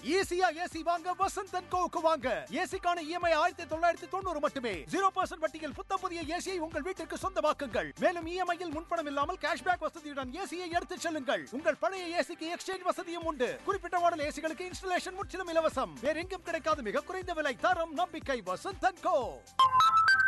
ஈஸியா ஏசி வாங்க வசந்த் அண்ட் கோவுக்கு வாங்க. ஏசிக்கான இஎம்ஐ 1990 மட்டுமே. 0% வட்டியில் புத்தம் புதிய ஏசியை உங்கள் வீட்டிற்கு சொந்தமாக்குங்கள். மேலும் இஎம்ஐயில் முன்பணம் இல்லாமல் கேஷ்பேக் வசதியுடன் ஏசியை எடுத்துச் செல்லுங்கள். உங்கள் பழைய ஏசிக்கு எக்ஸ்சேஞ்ச் வசதியும் உண்டு. குறிப்பிட்ட மாடல் ஏசிகளுக்கு இன்ஸ்டலேஷன் முற்றிலும் இலவசம். வேற எங்கும் கிடைக்காத மிக குறைந்த விலை, தரம், நம்பிக்கை. வசந்த் அண்ட் கோ.